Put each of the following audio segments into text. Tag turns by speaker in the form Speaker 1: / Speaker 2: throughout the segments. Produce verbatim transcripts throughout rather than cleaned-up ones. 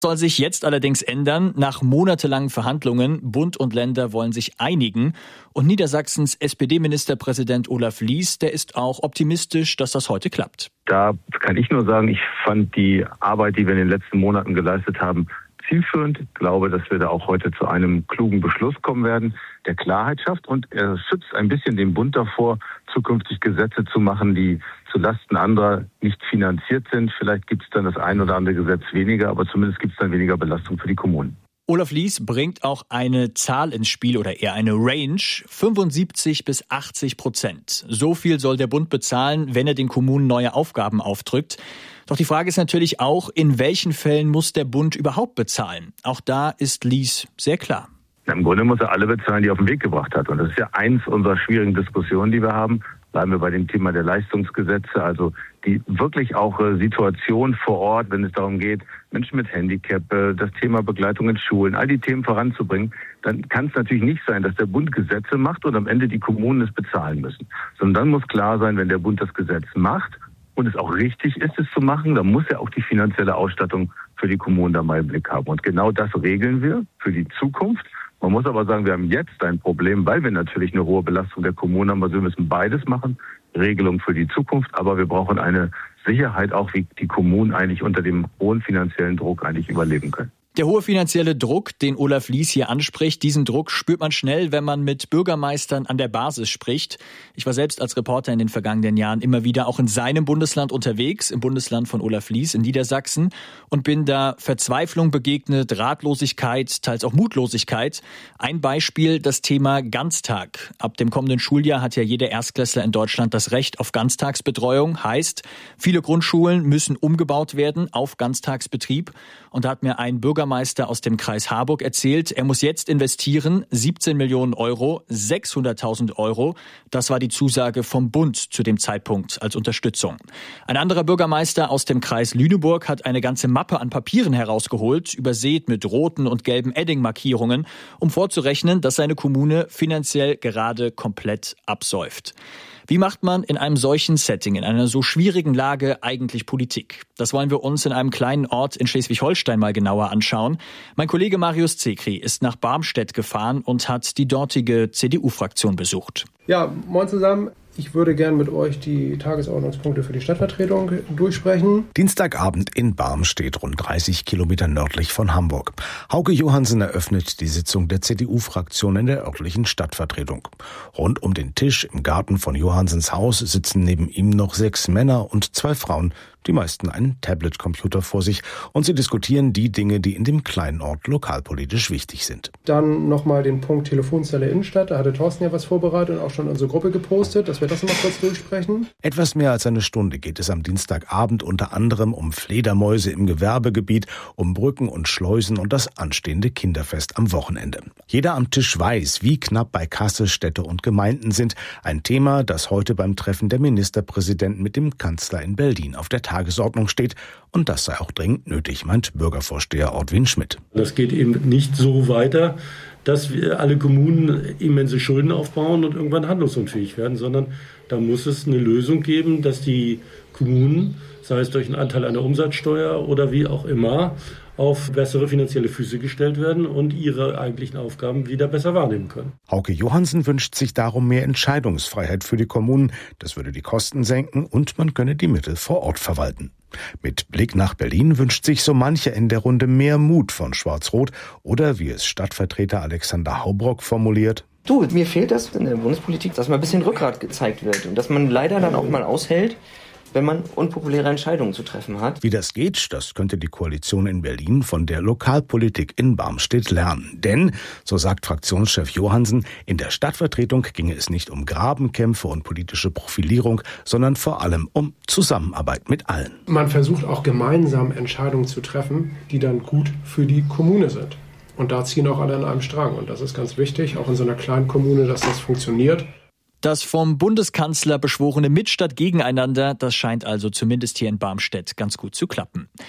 Speaker 1: Soll sich jetzt allerdings ändern. Nach monatelangen Verhandlungen, Bund und Länder wollen sich einigen. Und Niedersachsens S P D-Ministerpräsident Olaf Lies, der ist auch optimistisch, dass das heute klappt.
Speaker 2: Da kann ich nur sagen, ich fand die Arbeit, die wir in den letzten Monaten geleistet haben, zielführend. Ich glaube, dass wir da auch heute zu einem klugen Beschluss kommen werden, der Klarheit schafft. Und er schützt ein bisschen den Bund davor, zukünftig Gesetze zu machen, die zulasten anderer nicht finanziert sind. Vielleicht gibt es dann das ein oder andere Gesetz weniger, aber zumindest gibt es dann weniger Belastung für die Kommunen.
Speaker 1: Olaf Lies bringt auch eine Zahl ins Spiel oder eher eine Range, fünfundsiebzig bis achtzig Prozent. So viel soll der Bund bezahlen, wenn er den Kommunen neue Aufgaben aufdrückt. Doch die Frage ist natürlich auch, in welchen Fällen muss der Bund überhaupt bezahlen? Auch da ist Lies sehr klar.
Speaker 2: Im Grunde muss er alle bezahlen, die er auf den Weg gebracht hat. Und das ist ja eins unserer schwierigen Diskussionen, die wir haben. Bleiben wir bei dem Thema der Leistungsgesetze, also die wirklich auch äh, Situation vor Ort, wenn es darum geht, Menschen mit Handicap, äh, das Thema Begleitung in Schulen, all die Themen voranzubringen, dann kann es natürlich nicht sein, dass der Bund Gesetze macht und am Ende die Kommunen es bezahlen müssen. Sondern dann muss klar sein, wenn der Bund das Gesetz macht und es auch richtig ist, es zu machen, dann muss er auch die finanzielle Ausstattung für die Kommunen da mal im Blick haben. Und genau das regeln wir für die Zukunft. Man muss aber sagen, wir haben jetzt ein Problem, weil wir natürlich eine hohe Belastung der Kommunen haben. Also wir müssen beides machen, Regelung für die Zukunft, aber wir brauchen eine Sicherheit auch, wie die Kommunen eigentlich unter dem hohen finanziellen Druck eigentlich überleben können.
Speaker 1: Der hohe finanzielle Druck, den Olaf Lies hier anspricht, diesen Druck spürt man schnell, wenn man mit Bürgermeistern an der Basis spricht. Ich war selbst als Reporter in den vergangenen Jahren immer wieder auch in seinem Bundesland unterwegs, im Bundesland von Olaf Lies in Niedersachsen, und bin da Verzweiflung begegnet, Ratlosigkeit, teils auch Mutlosigkeit. Ein Beispiel, das Thema Ganztag. Ab dem kommenden Schuljahr hat ja jeder Erstklässler in Deutschland das Recht auf Ganztagsbetreuung. Heißt, viele Grundschulen müssen umgebaut werden auf Ganztagsbetrieb. Und da hat mir ein Bürgermeister Bürgermeister aus dem Kreis Harburg erzählt, er muss jetzt investieren, siebzehn Millionen Euro, sechshunderttausend Euro. Das war die Zusage vom Bund zu dem Zeitpunkt als Unterstützung. Ein anderer Bürgermeister aus dem Kreis Lüneburg hat eine ganze Mappe an Papieren herausgeholt, übersät mit roten und gelben Edding-Markierungen, um vorzurechnen, dass seine Kommune finanziell gerade komplett absäuft. Wie macht man in einem solchen Setting, in einer so schwierigen Lage eigentlich Politik? Das wollen wir uns in einem kleinen Ort in Schleswig-Holstein mal genauer anschauen. Mein Kollege Marius Zekri ist nach Barmstedt gefahren und hat die dortige C D U-Fraktion besucht.
Speaker 3: Ja, moin zusammen. Ich würde gern mit euch die Tagesordnungspunkte für die Stadtvertretung durchsprechen.
Speaker 4: Dienstagabend in Barmstedt, rund dreißig Kilometer nördlich von Hamburg. Hauke Johansen eröffnet die Sitzung der C D U-Fraktion in der örtlichen Stadtvertretung. Rund um den Tisch im Garten von Johansens Haus sitzen neben ihm noch sechs Männer und zwei Frauen, die meisten einen Tablet-Computer vor sich, und sie diskutieren die Dinge, die in dem kleinen Ort lokalpolitisch wichtig sind.
Speaker 3: Dann nochmal den Punkt Telefonzelle Innenstadt. Da hatte Thorsten ja was vorbereitet und auch schon unsere Gruppe gepostet, dass wir das nochmal kurz durchsprechen.
Speaker 4: Etwas mehr als eine Stunde geht es am Dienstagabend unter anderem um Fledermäuse im Gewerbegebiet, um Brücken und Schleusen und das anstehende Kinderfest am Wochenende. Jeder am Tisch weiß, wie knapp bei Kasse Städte und Gemeinden sind. Ein Thema, das heute beim Treffen der Ministerpräsidenten mit dem Kanzler in Berlin auf der Tagesordnung steht, und das sei auch dringend nötig, meint Bürgervorsteher Ortwin Schmidt.
Speaker 5: Das geht eben nicht so weiter, dass wir alle Kommunen immense Schulden aufbauen und irgendwann handlungsunfähig werden, sondern da muss es eine Lösung geben, dass die Kommunen, sei es durch einen Anteil an der Umsatzsteuer oder wie auch immer, auf bessere finanzielle Füße gestellt werden und ihre eigentlichen Aufgaben wieder besser wahrnehmen können.
Speaker 4: Hauke Johansen wünscht sich darum mehr Entscheidungsfreiheit für die Kommunen. Das würde die Kosten senken und man könne die Mittel vor Ort verwalten. Mit Blick nach Berlin wünscht sich so mancher in der Runde mehr Mut von Schwarz-Rot oder, wie es Stadtvertreter Alexander Haubrock formuliert:
Speaker 6: Du, mir fehlt das in der Bundespolitik, dass mal ein bisschen Rückgrat gezeigt wird und dass man leider dann auch mal aushält, wenn man unpopuläre Entscheidungen zu treffen hat.
Speaker 4: Wie das geht, das könnte die Koalition in Berlin von der Lokalpolitik in Barmstedt lernen. Denn, so sagt Fraktionschef Johansen, in der Stadtvertretung ginge es nicht um Grabenkämpfe und politische Profilierung, sondern vor allem um Zusammenarbeit mit allen.
Speaker 3: Man versucht auch gemeinsam Entscheidungen zu treffen, die dann gut für die Kommune sind. Und da ziehen auch alle an einem Strang. Und das ist ganz wichtig, auch in so einer kleinen Kommune, dass das funktioniert.
Speaker 1: Das vom Bundeskanzler beschworene Mit statt Gegeneinander, das scheint also zumindest hier in Barmstedt ganz gut zu klappen.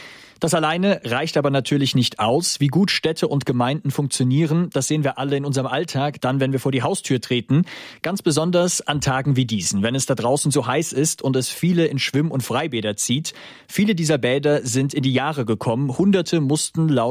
Speaker 1: Das alleine reicht aber natürlich nicht aus. Wie gut Städte und Gemeinden funktionieren, das sehen wir alle in unserem Alltag, dann, wenn wir vor die Haustür treten. Ganz besonders an Tagen wie diesen, wenn es da draußen so heiß ist und es viele in Schwimm- und Freibäder zieht. Viele dieser Bäder sind in die Jahre gekommen. Hunderte mussten laut